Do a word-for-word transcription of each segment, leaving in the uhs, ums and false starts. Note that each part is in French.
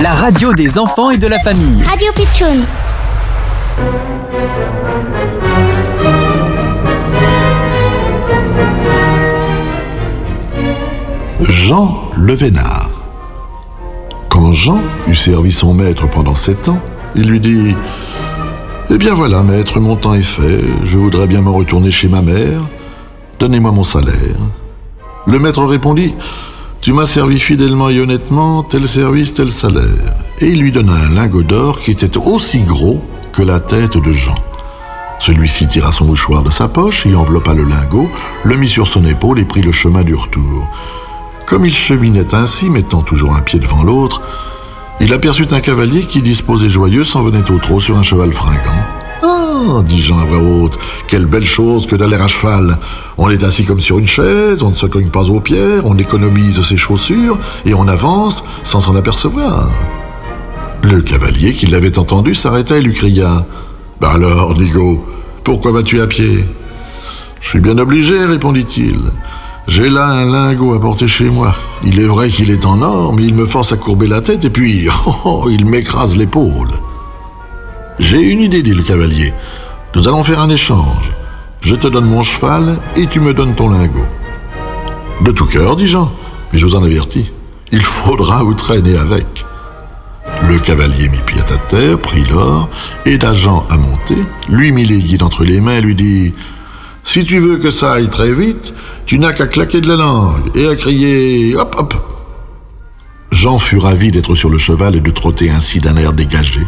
la radio des enfants et de la famille. Radio Pitchoun. Jean le Vénard. Quand Jean eut servi son maître pendant sept ans, il lui dit « Eh bien voilà, maître, mon temps est fait, je voudrais bien m'en retourner chez ma mère, donnez-moi mon salaire. » Le maître répondit « Tu m'as servi fidèlement et honnêtement, tel service, tel salaire. » Et il lui donna un lingot d'or qui était aussi gros que la tête de Jean. Celui-ci tira son mouchoir de sa poche y enveloppa le lingot, le mit sur son épaule et prit le chemin du retour. Comme il cheminait ainsi, mettant toujours un pied devant l'autre, il aperçut un cavalier qui, disposé joyeux, s'en venait au trot sur un cheval fringant. « Ah !» dit Jean à voix haute, « quelle belle chose que d'aller à cheval. On est assis comme sur une chaise, on ne se cogne pas aux pierres, on économise ses chaussures et on avance sans s'en apercevoir. » Le cavalier, qui l'avait entendu, s'arrêta et lui cria « Bah alors, Nigo, pourquoi vas-tu à pied ?»« Je suis bien obligé, répondit-il. J'ai là un lingot à porter chez moi. Il est vrai qu'il est en or, mais il me force à courber la tête et puis, oh, oh, il m'écrase l'épaule. »« J'ai une idée, dit le cavalier. Nous allons faire un échange. Je te donne mon cheval et tu me donnes ton lingot. »« De tout cœur, dit Jean, mais je vous en avertis, il faudra vous traîner avec. » Le cavalier mit pied à terre, prit l'or, aida Jean à monter, lui mit les guides entre les mains et lui dit « Si tu veux que ça aille très vite, tu n'as qu'à claquer de la langue et à crier « hop, hop !» Jean fut ravi d'être sur le cheval et de trotter ainsi d'un air dégagé.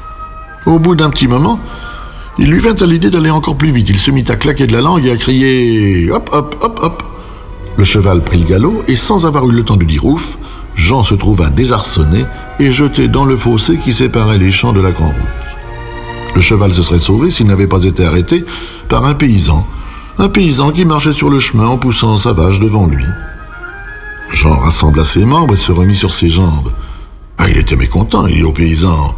Au bout d'un petit moment, il lui vint à l'idée d'aller encore plus vite. Il se mit à claquer de la langue et à crier « hop, hop, hop, hop !» Le cheval prit le galop et sans avoir eu le temps de dire ouf, Jean se trouva désarçonné et jeté dans le fossé qui séparait les champs de la grande route. Le cheval se serait sauvé s'il n'avait pas été arrêté par un paysan, un paysan qui marchait sur le chemin en poussant sa vache devant lui. Jean rassembla ses membres et se remit sur ses jambes. Ah, il était mécontent, il dit au paysan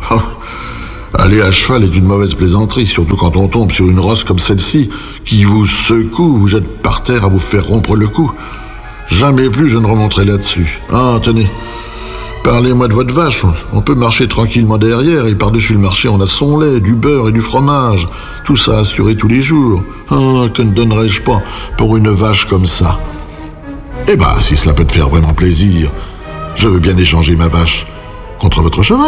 « Aller à cheval est une mauvaise plaisanterie, surtout quand on tombe sur une rosse comme celle-ci, qui vous secoue, vous jette par terre à vous faire rompre le cou. Jamais plus je ne remonterai là-dessus. Ah, tenez, parlez-moi de votre vache. On peut marcher tranquillement derrière et par-dessus le marché on a son lait, du beurre et du fromage. Tout ça assuré tous les jours. Ah, que ne donnerais-je pas pour une vache comme ça? Eh ben, si cela peut te faire vraiment plaisir, je veux bien échanger ma vache contre votre cheval. »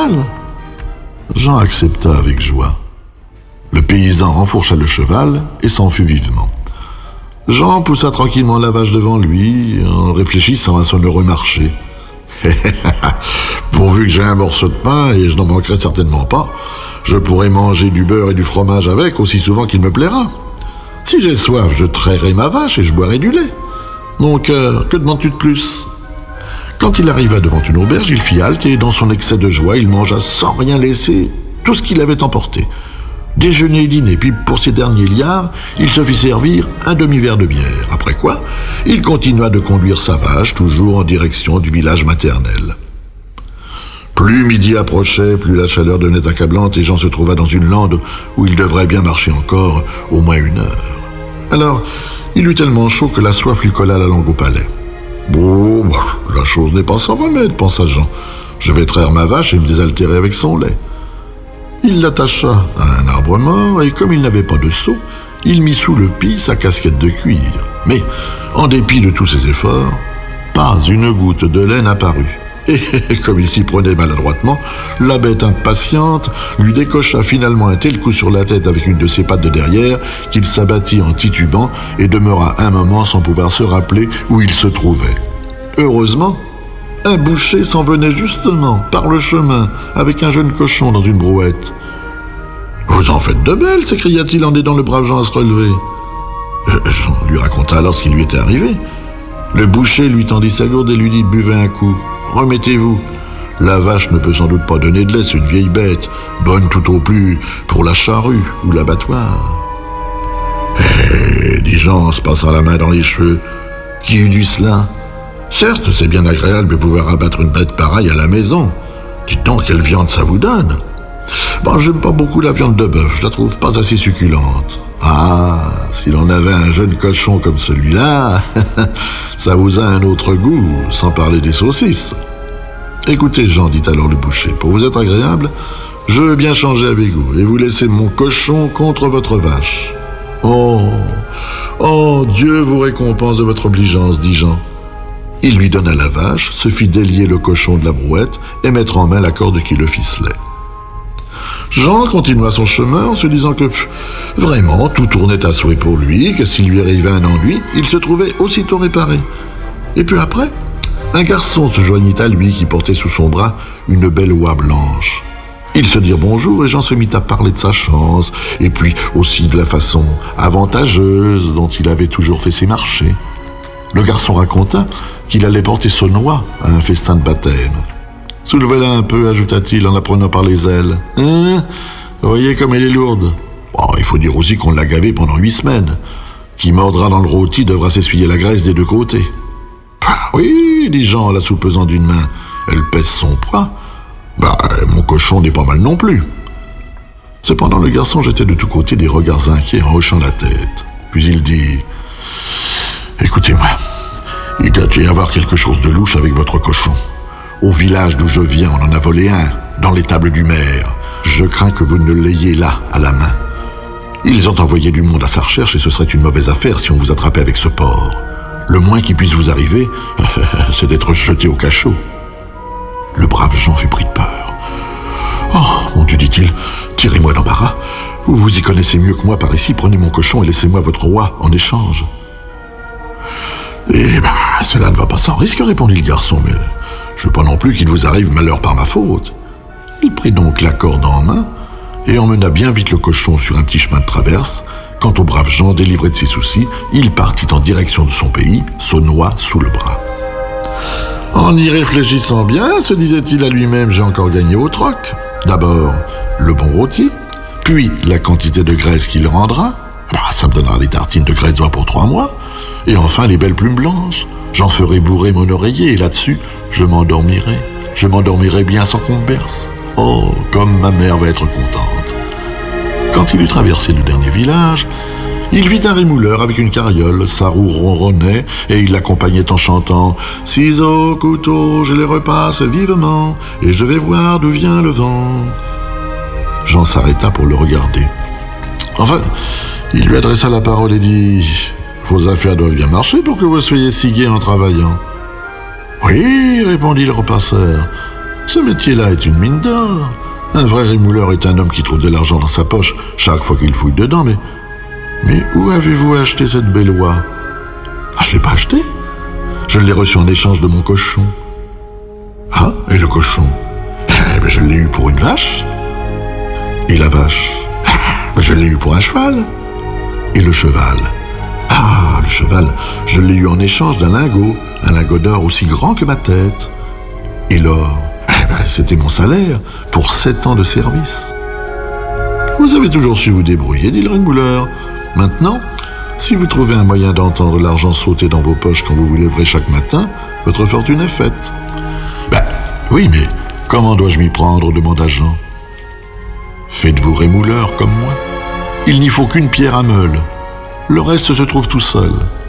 Jean accepta avec joie. Le paysan renfourcha le cheval et s'en fut vivement. Jean poussa tranquillement la vache devant lui, en réfléchissant à son heureux marché. Pourvu que j'ai un morceau de pain, et je n'en manquerai certainement pas, je pourrai manger du beurre et du fromage avec aussi souvent qu'il me plaira. Si j'ai soif, je trairai ma vache et je boirai du lait. Mon cœur, que demandes-tu de plus? Quand il arriva devant une auberge, il fit halte et dans son excès de joie, il mangea sans rien laisser tout ce qu'il avait emporté. Déjeuner et dîner, puis pour ses derniers liards, il se fit servir un demi-verre de bière. Après quoi, il continua de conduire sa vache, toujours en direction du village maternel. Plus midi approchait, plus la chaleur devenait accablante et Jean se trouva dans une lande où il devrait bien marcher encore au moins une heure. Alors, il eut tellement chaud que la soif lui colla la langue au palais. « Bon, la chose n'est pas sans remède, pensa Jean. Je vais traire ma vache et me désaltérer avec son lait. » Il l'attacha à un arbre mort et comme il n'avait pas de seau, il mit sous le pis sa casquette de cuir. Mais, en dépit de tous ses efforts, pas une goutte de lait n'apparut. Et comme il s'y prenait maladroitement, la bête impatiente lui décocha finalement un tel coup sur la tête avec une de ses pattes de derrière qu'il s'abattit en titubant et demeura un moment sans pouvoir se rappeler où il se trouvait. Heureusement, un boucher s'en venait justement par le chemin avec un jeune cochon dans une brouette. « Vous en faites de belles !» s'écria-t-il en aidant le brave Jean à se relever. Jean lui raconta alors ce qui lui était arrivé. Le boucher lui tendit sa gourde et lui dit « Buvez un coup, remettez-vous. La vache ne peut sans doute pas donner de lait, c'est une vieille bête, bonne tout au plus pour la charrue ou l'abattoir. » Eh, dit Jean en se passant la main dans les cheveux, qui eût dit cela? Certes, c'est bien agréable de pouvoir abattre une bête pareille à la maison. Dites donc, quelle viande ça vous donne? Bon, j'aime pas beaucoup la viande de bœuf, je la trouve pas assez succulente. Ah, si l'on avait un jeune cochon comme celui-là, ça vous a un autre goût, sans parler des saucisses. « Écoutez, Jean, dit alors le boucher, pour vous être agréable, je veux bien changer avec vous et vous laisser mon cochon contre votre vache. »« Oh, oh, Dieu vous récompense de votre obligeance, dit Jean. » Il lui donna la vache, se fit délier le cochon de la brouette et mettre en main la corde qui le ficelait. Jean continua son chemin en se disant que, pff, vraiment, tout tournait à souhait pour lui, que s'il lui arrivait un ennui, il se trouvait aussitôt réparé. Et puis après, un garçon se joignit à lui qui portait sous son bras une belle oie blanche. Ils se dirent bonjour et Jean se mit à parler de sa chance, et puis aussi de la façon avantageuse dont il avait toujours fait ses marchés. Le garçon raconta qu'il allait porter son oie à un festin de baptême. « Soulevez-la un peu, ajouta-t-il en la prenant par les ailes. Hein ? Vous voyez comme elle est lourde. Oh, il faut dire aussi qu'on l'a gavée pendant huit semaines. Qui mordra dans le rôti devra s'essuyer la graisse des deux côtés. »« Ah, oui, dit Jean en la soupesant d'une main. Elle pèse son poids. Bah, mon cochon n'est pas mal non plus. » Cependant, le garçon jetait de tous côtés des regards inquiets en hochant la tête. Puis il dit... « Écoutez-moi, il doit y avoir quelque chose de louche avec votre cochon. Au village d'où je viens, on en a volé un, dans l'étable du maire. Je crains que vous ne l'ayez là, à la main. Ils ont envoyé du monde à sa recherche et ce serait une mauvaise affaire si on vous attrapait avec ce porc. Le moins qui puisse vous arriver, c'est d'être jeté au cachot. » Le brave Jean fut pris de peur. « Oh, mon Dieu, dit-il, tirez-moi d'embarras. Vous vous y connaissez mieux que moi par ici, prenez mon cochon et laissez-moi votre oie en échange. » « Eh ben, cela ne va pas sans risque, répondit le garçon, mais je veux pas non plus qu'il vous arrive malheur par ma faute. » Il prit donc la corde en main et emmena bien vite le cochon sur un petit chemin de traverse. Quant au brave Jean, délivré de ses soucis, il partit en direction de son pays, son oie sous le bras. En y réfléchissant bien, se disait-il à lui-même, j'ai encore gagné au troc. D'abord, le bon rôti, puis la quantité de graisse qu'il rendra. Bah, ça me donnera des tartines de graisse d'oie pour trois mois. Et enfin, les belles plumes blanches. J'en ferai bourrer mon oreiller et là-dessus, je m'endormirai. Je m'endormirai bien sans qu'on me berce. Oh, comme ma mère va être contente. Quand il eut traversé le dernier village, il vit un rémouleur avec une carriole. Sa roue ronronnait et il l'accompagnait en chantant « Ciseaux, couteau, je les repasse vivement et je vais voir d'où vient le vent. » Jean s'arrêta pour le regarder. Enfin, il lui adressa la parole et dit... Vos affaires doivent bien marcher pour que vous soyez si gai en travaillant. « Oui, répondit le repasseur, ce métier-là est une mine d'or. Un vrai rémouleur est un homme qui trouve de l'argent dans sa poche chaque fois qu'il fouille dedans, mais... Mais où avez-vous acheté cette belle oie ? » ?»« Ah, je ne l'ai pas achetée. Je l'ai reçue en échange de mon cochon. »« Ah, et le cochon ? » ?»« Eh bien, je l'ai eu pour une vache. »« Et la vache ? » ?»« Ben, je l'ai eu pour un cheval. »« Et le cheval ? » Ah, le cheval, je l'ai eu en échange d'un lingot, un lingot d'or aussi grand que ma tête. Et l'or, eh ben, c'était mon salaire pour sept ans de service. Vous avez toujours su vous débrouiller, dit le rémouleur. Maintenant, si vous trouvez un moyen d'entendre l'argent sauter dans vos poches quand vous vous lèverez chaque matin, votre fortune est faite. Ben, oui, mais comment dois-je m'y prendre, demanda Jean. Faites-vous rémouleur comme moi. Il n'y faut qu'une pierre à meule. Le reste se trouve tout seul.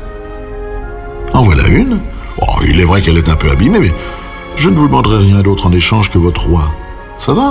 En voilà une. Oh, il est vrai qu'elle est un peu abîmée, mais je ne vous demanderai rien d'autre en échange que votre oie. Ça va ?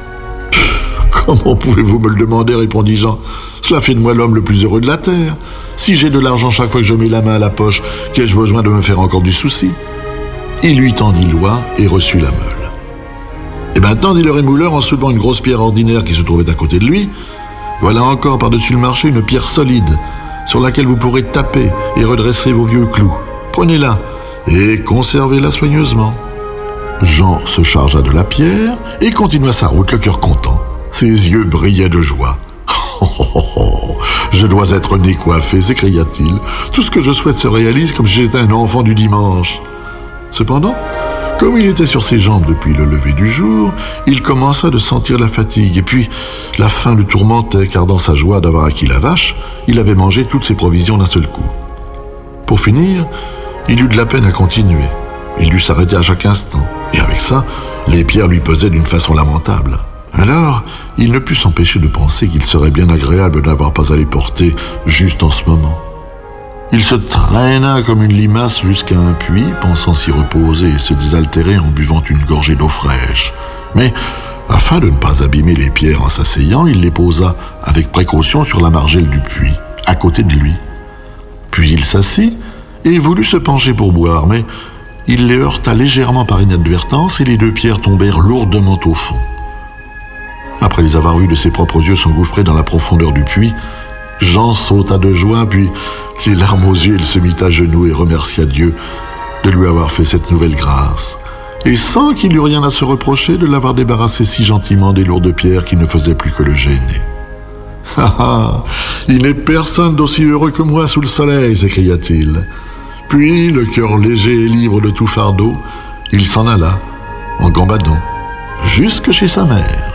Comment pouvez-vous me le demander, répondit Jean. Cela fait de moi l'homme le plus heureux de la terre. Si j'ai de l'argent chaque fois que je mets la main à la poche, qu'ai-je besoin de me faire encore du souci ? Il lui tendit l'oie et reçut la meule. Et maintenant, dit le rémouleur en soulevant une grosse pierre ordinaire qui se trouvait à côté de lui, voilà encore par-dessus le marché une pierre solide, sur laquelle vous pourrez taper et redresser vos vieux clous. Prenez-la et conservez-la soigneusement. Jean se chargea de la pierre et continua sa route, le cœur content. Ses yeux brillaient de joie. Oh, oh, oh, oh, je dois être né coiffé, s'écria-t-il. Tout ce que je souhaite se réalise comme si j'étais un enfant du dimanche. Cependant, comme il était sur ses jambes depuis le lever du jour, il commença de sentir la fatigue, et puis la faim le tourmentait, car dans sa joie d'avoir acquis la vache, il avait mangé toutes ses provisions d'un seul coup. Pour finir, il eut de la peine à continuer. Il dut s'arrêter à chaque instant, et avec ça, les pierres lui pesaient d'une façon lamentable. Alors, il ne put s'empêcher de penser qu'il serait bien agréable d'avoir pas à les porter juste en ce moment. Il se traîna comme une limace jusqu'à un puits, pensant s'y reposer et se désaltérer en buvant une gorgée d'eau fraîche. Mais, afin de ne pas abîmer les pierres en s'asseyant, il les posa avec précaution sur la margelle du puits, à côté de lui. Puis il s'assit et voulut se pencher pour boire, mais il les heurta légèrement par inadvertance et les deux pierres tombèrent lourdement au fond. Après les avoir vus de ses propres yeux s'engouffrer dans la profondeur du puits, Jean sauta de joie, puis, les larmes aux yeux, il se mit à genoux et remercia Dieu de lui avoir fait cette nouvelle grâce, et sans qu'il eût rien à se reprocher de l'avoir débarrassé si gentiment des lourdes pierres qui ne faisaient plus que le gêner. « Ah ah, il n'est personne d'aussi heureux que moi sous le soleil !» s'écria-t-il. Puis, le cœur léger et libre de tout fardeau, il s'en alla, en gambadant, jusque chez sa mère.